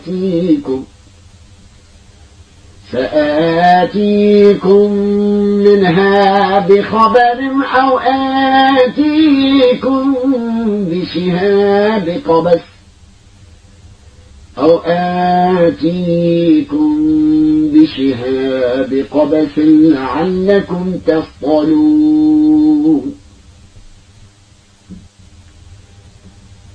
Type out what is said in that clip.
سآتيكم منها بخبر أو آتيكم بشهاب قبس لعلكم تصطلون